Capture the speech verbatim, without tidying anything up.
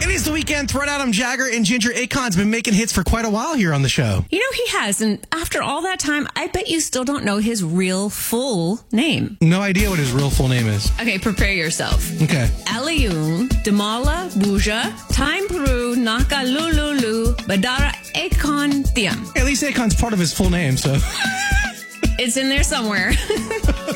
It is the weekend. Thread Adam Jagger and Ginger Akon's been making hits for quite a while here on the show. You know, he has. And after all that time, I bet you still don't know his real full name. No idea what his real full name is. Okay, prepare yourself. Okay. Aliun, Damala, Buja, Time Peru, Naka Lululu, Badara Akon Thiam. At least Akon's part of his full name, so. It's in there somewhere.